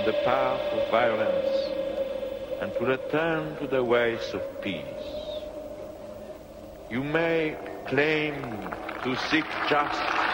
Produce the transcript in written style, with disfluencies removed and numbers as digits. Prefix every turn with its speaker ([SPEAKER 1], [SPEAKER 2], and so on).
[SPEAKER 1] the path of violence and to return to the ways of peace. You may claim to seek justice,